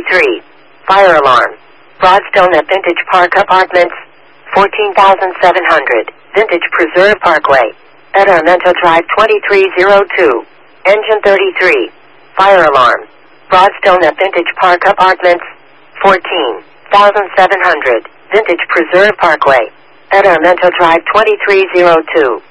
23. Fire alarm. Broadstone at Vintage Park Apartments, 14,700. Vintage Preserve Parkway. At Armento Drive 2302. Engine 33. Fire alarm. Broadstone at Vintage Park Apartments, 14,700. Vintage Preserve Parkway. At Armento Drive 2302.